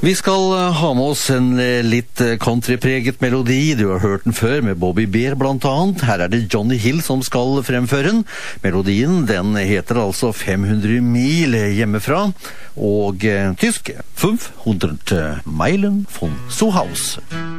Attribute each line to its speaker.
Speaker 1: Vi skal ha med oss en litt countrypreget melodi. Du har hørt den før med Bobby Bear blant annet. Her er det Johnny Hill som skal fremføre den. Melodien, den heter altså 500 mil hjemmefra, og tysk 500 Meilen von zu Hause.